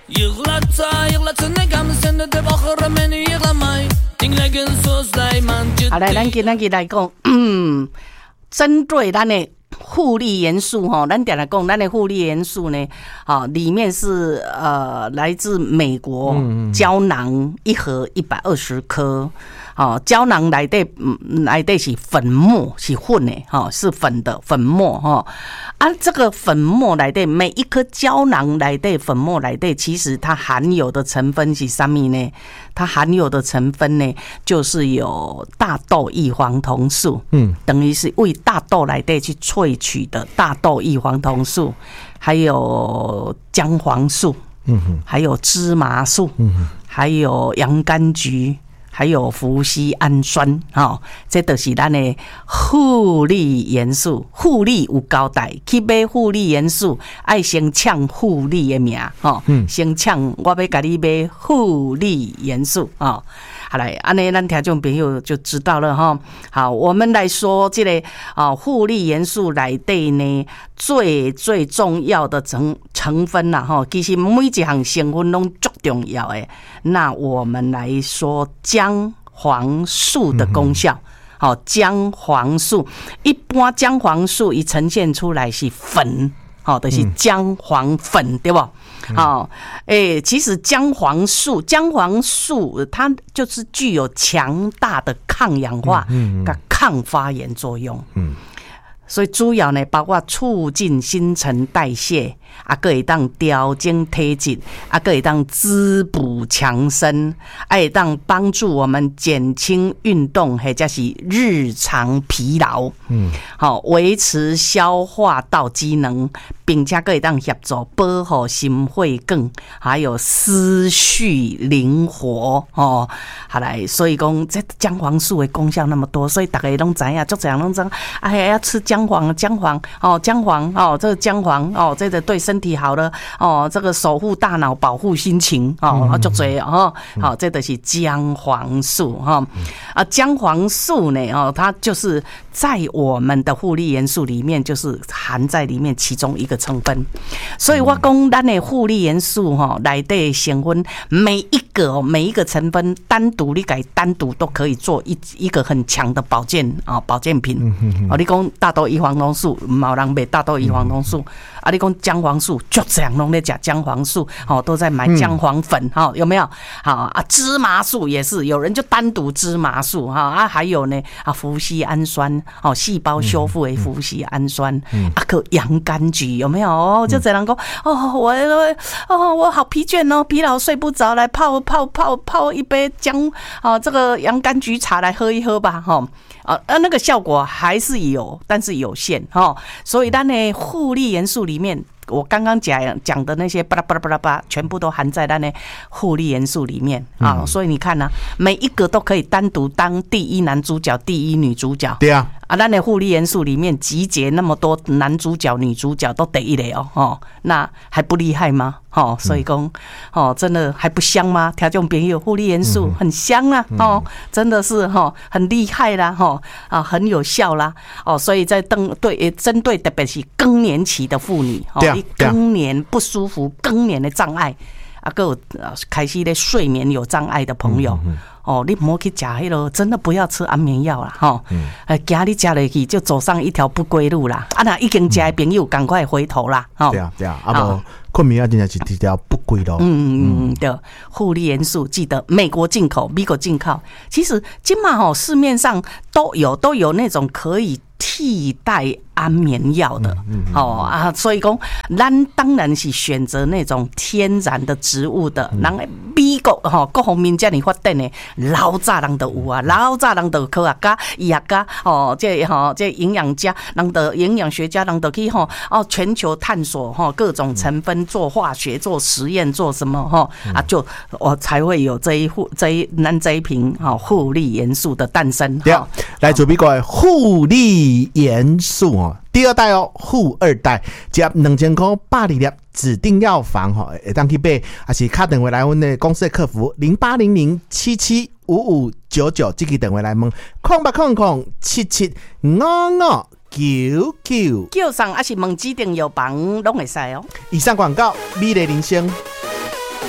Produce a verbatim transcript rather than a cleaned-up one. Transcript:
好来，咱今仔日来讲，嗯，针对咱的互利元素哈，咱点来讲，咱的互利元素呢，好，里面是呃来自美国胶囊一盒一百二十颗。哦，胶囊内底，嗯，内底是粉末，是混的，哈、哦，是粉的粉末，哈、哦。啊，这个粉末内底，每一颗胶囊内底粉末内底，其实它含有的成分是什么呢？它含有的成分呢，就是有大豆异黄酮素，嗯，等于是为大豆内底去萃取的大豆异黄酮素，还有姜黄素，嗯哼，还有芝麻素，嗯哼，还有洋甘菊。还有麩酰氨酸，哦，这都是咱的互利元素。互利有交代，去买互利元素，爱先抢互利的名，哦，嗯、先抢我要给你买互利元素，哦。好来，安尼咱听众朋友就知道了哈。好，我们来说这个啊，互利元素内底呢，最最重要的成成分啦哈，其实每一项成分都足重要的。那我们来说姜黄素的功效。好，姜黄素一般姜黄素一呈现出来是粉。好，就是姜黄粉，对不？好，诶，其实姜黄素，姜黄素它就是具有强大的抗氧化、跟抗发炎作用。嗯，所以主要呢，包括促进新陈代谢，啊，可以当调整体质，啊，可以当滋补强身，啊，会当帮助我们减轻运动或者是日常疲劳。嗯，好，维持消化道机能。并且可以当协助保护心血管，还有思绪灵活哦。好来，所以讲这姜黄素的功效那么多，所以大家拢知影，足侪人拢知，哎呀，要吃姜黄，姜黄哦，姜黄哦，这个姜黄哦，这个对身体好了哦，这个守护大脑，保护心情哦，足侪哦，好，这就是姜黄素哈啊，姜黄素呢哦，它就是在我们的互利元素里面，就是含在里面其中一个成分，所以我讲咱的互利元素哈，内底成分每一个每一个成分单独你改单独都可以做一一个很强的保健啊保健品。哦，你讲大豆异黄酮素，冇人买大豆异黄酮素啊，你讲姜黄素，就这样拢在讲姜黄素，哦，都在买姜黄粉，哈，有没有？好啊，芝麻素也是，有人就单独芝麻素哈啊，还有呢啊，麩酰氨酸，哦，细胞修复的麩酰氨酸，啊，个洋甘菊有没有？哦，就这样讲哦，我哦，我好疲倦哦，疲劳睡不着，来泡泡泡泡一杯姜啊，这个洋甘菊茶来喝一喝吧，哈、哦，啊，那个效果还是有，但是有限哈、哦，所以咱的互利元素里面。我刚刚讲讲的那些巴拉巴拉巴拉巴拉，全部都含在咱的互利元素里面啊、嗯，所以你看呢、啊，每一个都可以单独当第一男主角、第一女主角。对啊，啊，咱的互利元素里面集结那么多男主角、女主角都第一类哦，哦，那还不厉害吗？哦，所以讲哦，真的还不香吗？听众朋友，互利元素很香啊，哦，真的是哈、哦、很厉害啦，哈、哦、啊很有效啦，哦，所以在针对针对特别是更年期的妇女，哦，你更年不舒服、更年的障碍啊，还有开始咧睡眠有障碍的朋友。嗯嗯哦，你唔好去吃迄个，真的不要吃安眠药啦，吼、嗯！哎，惊你吃落去就走上一条不归路啦。啊，那已经吃的朋友，赶快回头啦，吼、哦！对啊，对啊，啊不，困眠药真的是一条不归路。嗯嗯嗯，对，互利元素记得美国进口，美国进口。其实今嘛吼，市面上都有都有那种可以替代安眠药的，嗯嗯、哦啊，所以讲，咱当然是选择那种天然的植物的。人、嗯、美国吼各方面这样发展的，老早人都有啊，老早人都科学家、医学家，哦，这吼这营养家，人的营养学家，人都去吼哦全球探索吼各种成分，做化学、做实验、做什么吼啊，就我才会有这一户这一咱这一瓶哈互利元素的诞生。对， 来自美国的互利元素哦。第二代哦，富二代接两千块百二粒指定药房吼，会当去买，还是打电话来阮的公司的客服零八零零七七五五九九，这个电话来问空八空空七七五五九九， 叫上还是问指定药房拢会使哦。 以上广告，美丽人生。